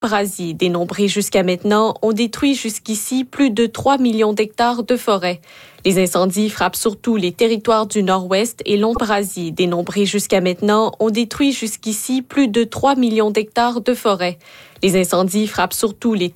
brasiers dénombrés jusqu'à maintenant ont détruit jusqu'ici plus de 3 millions d'hectares de forêt. Les incendies frappent surtout les territoires du Nord-Ouest et longs brasiers dénombrés jusqu'à maintenant ont détruit jusqu'ici plus de 3 millions d'hectares de forêt. Les incendies frappent surtout les